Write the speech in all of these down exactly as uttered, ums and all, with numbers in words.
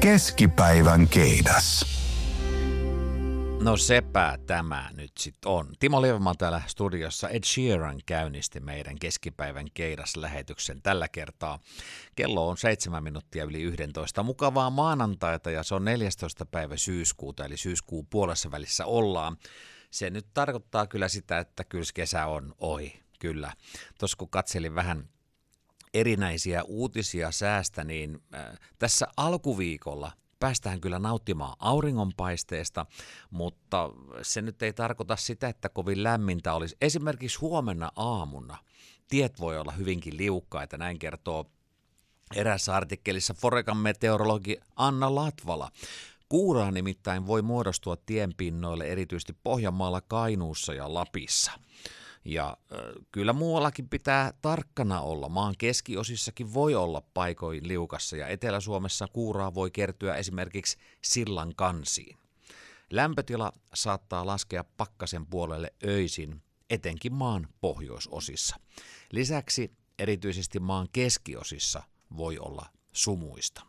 Keskipäivän keidas. No sepä tämä nyt sitten on. Timo Lievemaa täällä studiossa. Ed Sheeran käynnisti meidän keskipäivän keidas-lähetyksen tällä kertaa. Kello on seitsemän minuuttia yli yksitoista. Mukavaa maanantaita ja se on neljästoista päivä syyskuuta, eli syyskuun puolessa välissä ollaan. Se nyt tarkoittaa kyllä sitä, että kyllä kesä on ohi, kyllä. Tuossa kun katselin vähän erinäisiä uutisia säästä, niin äh, tässä alkuviikolla päästään kyllä nauttimaan auringonpaisteesta, mutta se nyt ei tarkoita sitä, että kovin lämmintä olisi. Esimerkiksi huomenna aamuna tiet voi olla hyvinkin liukkaita, näin kertoo erässä artikkelissa Forecan meteorologi Anna Latvala. Kuuraa nimittäin voi muodostua tienpinnoille erityisesti Pohjanmaalla, Kainuussa ja Lapissa. Ja äh, kyllä muuallakin pitää tarkkana olla. Maan keskiosissakin voi olla paikoin liukassa ja Etelä-Suomessa kuuraa voi kertyä esimerkiksi sillan kansiin. Lämpötila saattaa laskea pakkasen puolelle öisin, etenkin maan pohjoisosissa. Lisäksi erityisesti maan keskiosissa voi olla sumuista.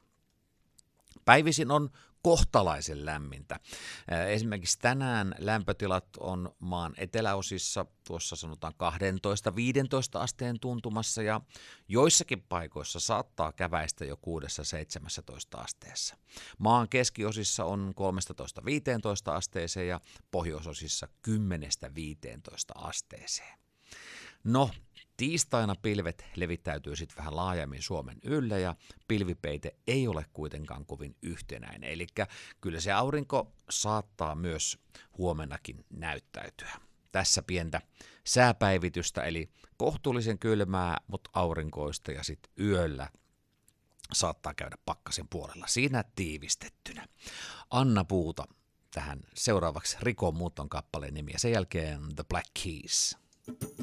Päivisin on kohtalaisen lämmintä. Esimerkiksi tänään lämpötilat on maan eteläosissa, tuossa sanotaan kaksitoista viisitoista asteen tuntumassa ja joissakin paikoissa saattaa käväistä jo kuusi seitsemäntoista asteessa. Maan keskiosissa on kolmetoista viisitoista asteeseen ja pohjoisosissa kymmenen viisitoista asteeseen. No, tiistaina pilvet levittäytyy sitten vähän laajemmin Suomen yllä ja pilvipeite ei ole kuitenkaan kovin yhtenäinen. Eli kyllä se aurinko saattaa myös huomennakin näyttäytyä. Tässä pientä sääpäivitystä, eli kohtuullisen kylmää, mutta aurinkoista ja sitten yöllä saattaa käydä pakkasen puolella. Siinä tiivistettynä. Anna Puuta tähän seuraavaksi Rikon muuton kappaleen nimi ja sen jälkeen The Black Keys.